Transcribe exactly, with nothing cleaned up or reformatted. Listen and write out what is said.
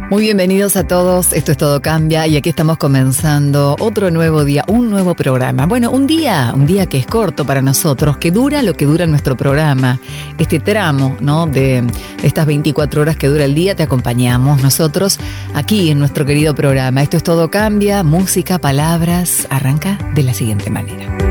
Muy bienvenidos a todos, esto es Todo Cambia y aquí estamos comenzando otro nuevo día, un nuevo programa. Bueno, un día, un día que es corto para nosotros, que dura lo que dura nuestro programa. Este tramo, ¿no? De estas veinticuatro horas que dura el día, te acompañamos nosotros aquí en nuestro querido programa. Esto es Todo Cambia, música, palabras, arranca de la siguiente manera.